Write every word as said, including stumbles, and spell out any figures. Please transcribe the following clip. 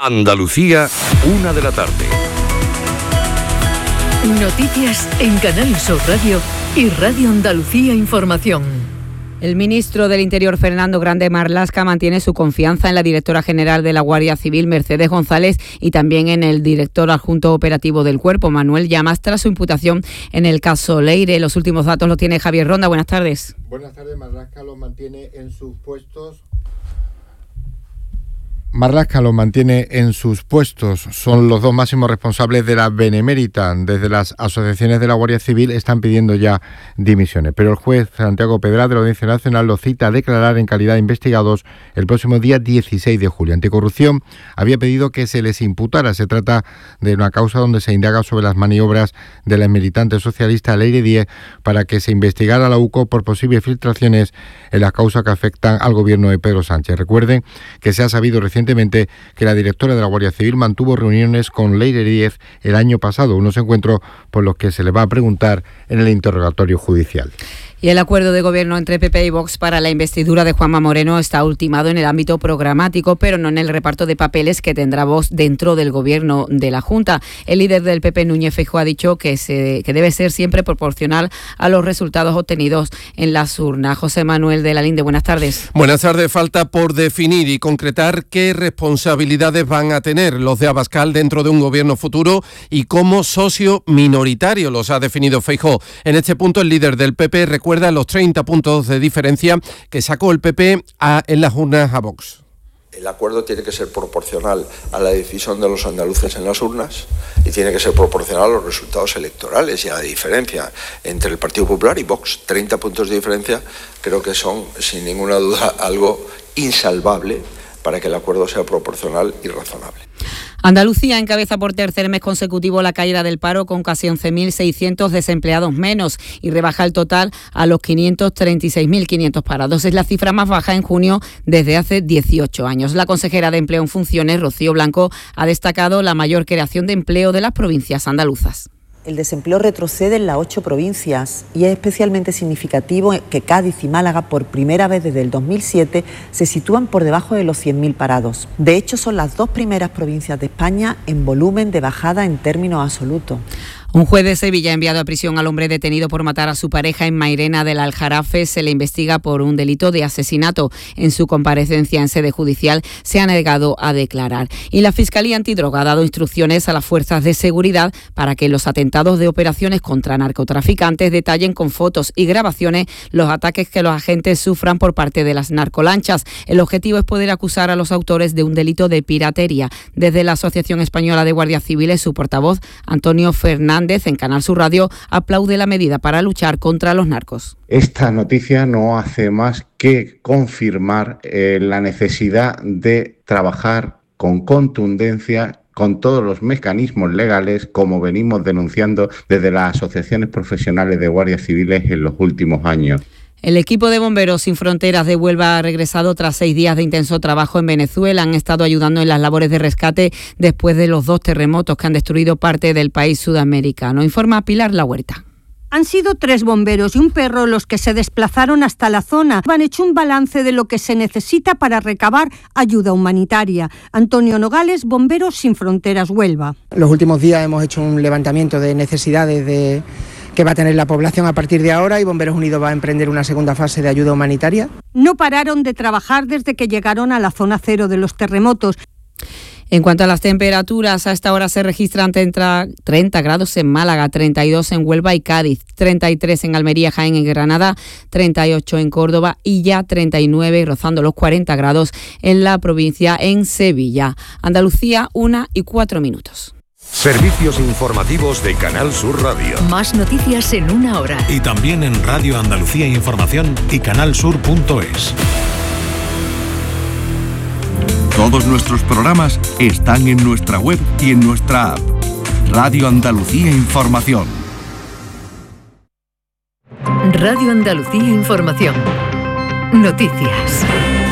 Andalucía, una de la tarde. Noticias en Canal Sur Radio y Radio Andalucía Información. El ministro del Interior, Fernando Grande Marlaska, mantiene su confianza en la directora general de la Guardia Civil, Mercedes González, y también en el director adjunto operativo del Cuerpo, Manuel Llamas, tras su imputación en el caso Leire. Los últimos datos los tiene Javier Ronda. Buenas tardes. Buenas tardes. Marlaska los mantiene en sus puestos. Marlaska los mantiene en sus puestos. Son los dos máximos responsables de la Benemérita. Desde las asociaciones de la Guardia Civil están pidiendo ya dimisiones. Pero el juez Santiago Pedraz de la Audiencia Nacional los cita a declarar en calidad de investigados el próximo día dieciséis de julio. Anticorrupción había pedido que se les imputara. Se trata de una causa donde se indaga sobre las maniobras de la militante socialista Leire Díez para que se investigara a la U C O por posibles filtraciones en las causas que afectan al gobierno de Pedro Sánchez. Recuerden que se ha sabido recientemente que la directora de la Guardia Civil mantuvo reuniones con Leire Díez el año pasado, unos encuentros por los que se le va a preguntar en el interrogatorio judicial. Y el acuerdo de gobierno entre P P y Vox para la investidura de Juanma Moreno está ultimado en el ámbito programático, pero no en el reparto de papeles que tendrá Vox dentro del gobierno de la Junta. El líder del P P, Núñez Feijóo, ha dicho que, se, que debe ser siempre proporcional a los resultados obtenidos en las urnas. José Manuel de la Linde, buenas tardes. Buenas tardes. Falta por definir y concretar qué responsabilidades van a tener los de Abascal dentro de un gobierno futuro y como socio minoritario los ha definido Feijóo. En este punto, el líder del P P recuerda los treinta puntos de diferencia que sacó el P P a, en las urnas a Vox. El acuerdo tiene que ser proporcional a la decisión de los andaluces en las urnas y tiene que ser proporcional a los resultados electorales y a la diferencia entre el Partido Popular y Vox. treinta puntos de diferencia creo que son, sin ninguna duda, algo insalvable para que el acuerdo sea proporcional y razonable. Andalucía encabeza por tercer mes consecutivo la caída del paro con casi once mil seiscientos desempleados menos y rebaja el total a los quinientos treinta y seis mil quinientos parados. Es la cifra más baja en junio desde hace dieciocho años. La consejera de Empleo en funciones, Rocío Blanco, ha destacado la mayor creación de empleo de las provincias andaluzas. El desempleo retrocede en las ocho provincias y es especialmente significativo que Cádiz y Málaga, por primera vez desde el dos mil siete, se sitúan por debajo de los cien mil parados. De hecho, son las dos primeras provincias de España en volumen de bajada en términos absolutos. Un juez de Sevilla ha enviado a prisión al hombre detenido por matar a su pareja en Mairena del Aljarafe. Se le investiga por un delito de asesinato. En su comparecencia en sede judicial se ha negado a declarar. Y la Fiscalía Antidroga ha dado instrucciones a las fuerzas de seguridad para que los atentados de operaciones contra narcotraficantes detallen con fotos y grabaciones los ataques que los agentes sufran por parte de las narcolanchas. El objetivo es poder acusar a los autores de un delito de piratería. Desde la Asociación Española de Guardias Civiles, su portavoz, Antonio Fernández, en Canal Sur Radio, aplaude la medida para luchar contra los narcos. Esta noticia no hace más que confirmar eh, la necesidad de trabajar con contundencia con todos los mecanismos legales, como venimos denunciando desde las asociaciones profesionales de guardias civiles en los últimos años. El equipo de Bomberos Sin Fronteras de Huelva ha regresado tras seis días de intenso trabajo en Venezuela. Han estado ayudando en las labores de rescate después de los dos terremotos que han destruido parte del país sudamericano. Informa Pilar La Huerta. Han sido tres bomberos y un perro los que se desplazaron hasta la zona. Han hecho un balance de lo que se necesita para recabar ayuda humanitaria. Antonio Nogales, Bomberos Sin Fronteras Huelva. Los últimos días hemos hecho un levantamiento de necesidades de... que va a tener la población a partir de ahora y Bomberos Unidos va a emprender una segunda fase de ayuda humanitaria. No pararon de trabajar desde que llegaron a la zona cero de los terremotos. En cuanto a las temperaturas, a esta hora se registran treinta grados en Málaga, treinta y dos en Huelva y Cádiz, treinta y tres en Almería, Jaén y Granada, treinta y ocho en Córdoba y ya treinta y nueve, rozando los cuarenta grados en la provincia en Sevilla. Andalucía, una y cuatro minutos. Servicios informativos de Canal Sur Radio. Más noticias en una hora. Y también en Radio Andalucía Información y canalsur punto es. Todos nuestros programas están en nuestra web y en nuestra app. Radio Andalucía Información. Radio Andalucía Información. Noticias.